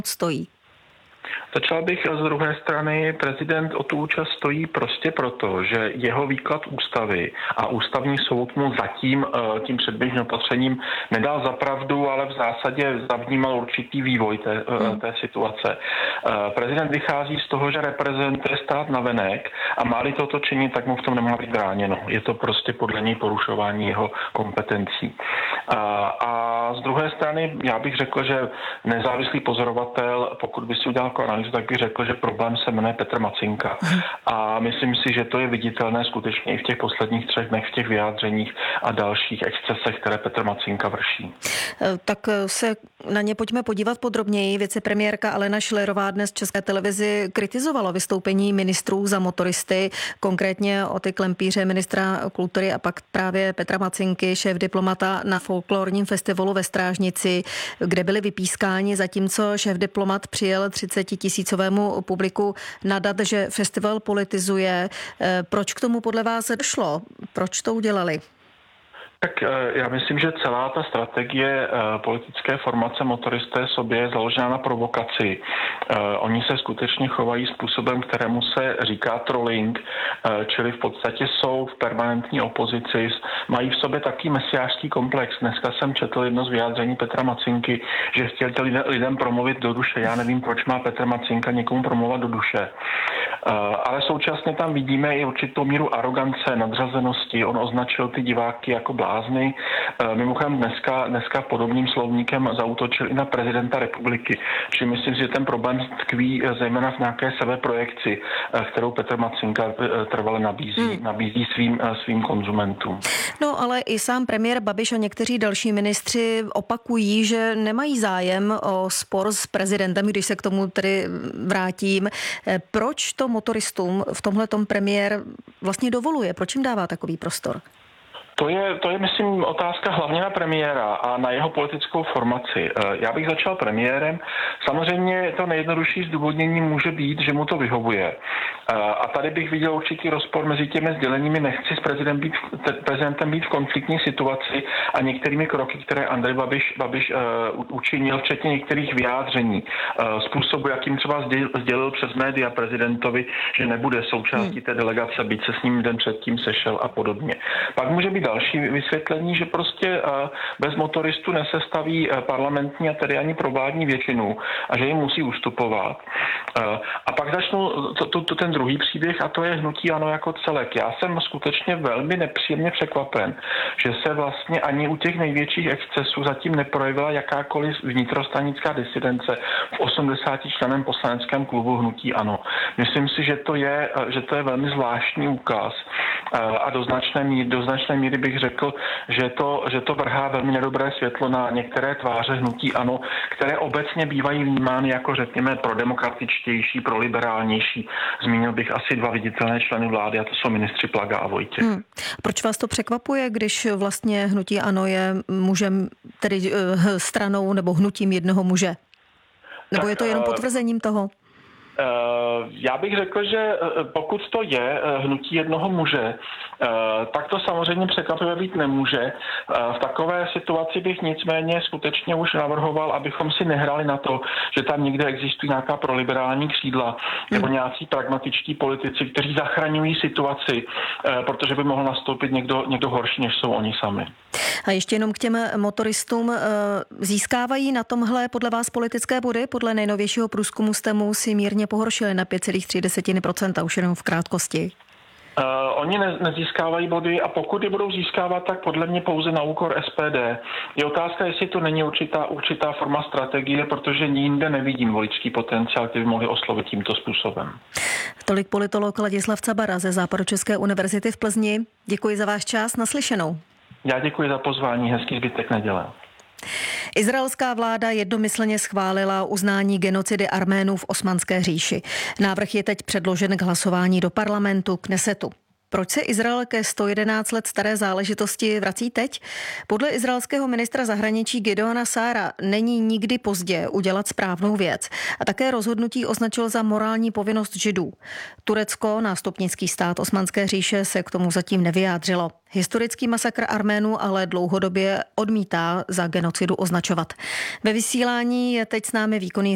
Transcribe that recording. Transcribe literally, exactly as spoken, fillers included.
stojí? Začal bych z druhé strany, prezident o tu účast stojí prostě proto, že jeho výklad ústavy a ústavní soud mu zatím tím předběžným opatřením nedal za pravdu, ale v zásadě zavnímal určitý vývoj té, hmm. té situace. Prezident vychází z toho, že reprezentuje stát navenek a má-li toto činit, tak mu v tom nemá být bráněno. Je to prostě podle něj porušování jeho kompetencí. A, a z druhé strany, já bych řekl, že nezávislý pozorovatel, pokud by si udělal analýzu, tak bych řekl, že problém se jmenuje Petr Macinka. A myslím si, že to je viditelné skutečně i v těch posledních třech dnech, v těch vyjádřeních a dalších excesech, které Petr Macinka vrší. Tak se na ně pojďme podívat podrobněji. Vicepremiérka Alena Schillerová dnes v České televizi kritizovala vystoupení ministrů za motoristy, konkrétně Oty Klempíře, ministra kultury, a pak právě Petra Macinky, šéf diplomata na folklorním festivalu ve Strážnici, kde byli vypískáni, zatímco šéf diplomat přijel třicetitisícovému publiku nadat, že festival politizuje. Proč k tomu podle vás došlo? Proč to udělali? Tak já myslím, že celá ta strategie politické formace Motoristé sobě je založena na provokaci. Oni se skutečně chovají způsobem, kterému se říká trolling, čili v podstatě jsou v permanentní opozici, mají v sobě taký mesiářský komplex. Dneska jsem četl jedno z vyjádření Petra Macinky, že chtěl lidem promluvit do duše. Já nevím, proč má Petr Macinka někomu promluvat do duše. Ale současně tam vidíme i určitou míru arogance, nadřazenosti. On označil ty diváky jako blázny. Mimochodem dneska, dneska podobným slovníkem zaútočil i na prezidenta republiky. Čili myslím si, že ten problém tkví zejména v nějaké sebeprojekci, kterou Petr Macinka trvale nabízí, hmm. nabízí svým, svým konzumentům. No ale i sám premiér Babiš a někteří další ministři opakují, že nemají zájem o spor s prezidentem, když se k tomu tedy vrátím. Proč to motoristům v tomhletom premiér vlastně dovoluje? Proč jim dává takový prostor? To je, to je, myslím, otázka hlavně na premiéra a na jeho politickou formaci. Já bych začal premiérem. Samozřejmě to nejjednodušší zdůvodnění může být, že mu to vyhovuje. A tady bych viděl určitý rozpor mezi těmi sděleními. Nechci s prezidentem být, prezidentem být v konfliktní situaci a některými kroky, které Andrej Babiš, Babiš uh, učinil, včetně některých vyjádření. Uh, způsobu, jakým třeba sdělil, sdělil přes média prezidentovi, že nebude součástí té delegace, byť se s ním den předtím sešel a podobně. Pak může být další vysvětlení, že prostě bez motoristů nesestaví parlamentní a tedy ani provládní většinu a že jim musí ustupovat. A pak začnu to, to, to, ten druhý příběh a to je hnutí ANO jako celek. Já jsem skutečně velmi nepříjemně překvapen, že se vlastně ani u těch největších excesů zatím neprojevila jakákoliv vnitrostranická disidence v osmdesáti členém poslaneckém klubu hnutí ANO. Myslím si, že to je, že to je velmi zvláštní úkaz a do značné míry, do značné míry bych řekl, že to, že to vrhá velmi nedobré světlo na některé tváře hnutí ANO, které obecně bývají vnímány jako, řekněme, prodemokratičtější, proliberálnější. Zmínil bych asi dva viditelné členy vlády, a to jsou ministři Plaga a Vojtěch. Hmm. Proč vás to překvapuje, když vlastně hnutí ANO je mužem, tedy uh, stranou nebo hnutím jednoho muže? Nebo tak, je to jenom potvrzením toho? Já bych řekl, že pokud to je hnutí jednoho muže, tak to samozřejmě překvapivé být nemůže. V takové situaci bych nicméně skutečně už navrhoval, abychom si nehráli na to, že tam někde existují nějaká proliberální křídla nebo nějací pragmatičtí politici, kteří zachraňují situaci, protože by mohl nastoupit někdo, někdo horší, než jsou oni sami. A ještě jenom k těm motoristům. Získávají na tomhle podle vás politické body? Podle nejnovějšího průzkumu jste mu si mírně pohoršili na pět celá tři procenta, už jenom v krátkosti. Uh, oni ne, nezískávají body a pokud je budou získávat, tak podle mě pouze na úkor S P D. Je otázka, jestli to není určitá, určitá forma strategie, protože jinde nevidím voličský potenciál, který by mohli oslovit tímto způsobem. Tolik politolog Ladislav Cabara ze Západočeské univerzity v Plzni. Děkuji za váš čas, naslyšenou. Já děkuji za pozvání, hezký zbytek neděle. Izraelská vláda jednomyslně schválila uznání genocidy Arménů v Osmanské říši. Návrh je teď předložen k hlasování do parlamentu Knesetu. Proč se Izrael ke sto jedenáct let staré záležitosti vrací teď? Podle izraelského ministra zahraničí Gideona Sára není nikdy pozdě udělat správnou věc a také rozhodnutí označil za morální povinnost Židů. Turecko, nástupnický stát Osmanské říše, se k tomu zatím nevyjádřilo. Historický masakr Arménů ale dlouhodobě odmítá za genocidu označovat. Ve vysílání je teď s námi výkonný